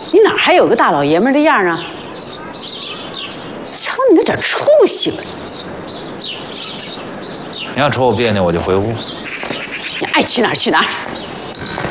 你哪还有个大老爷们的样啊？瞧你那点出息吧！ 你要瞅我别扭，我就回屋。 你爱去哪儿去哪儿。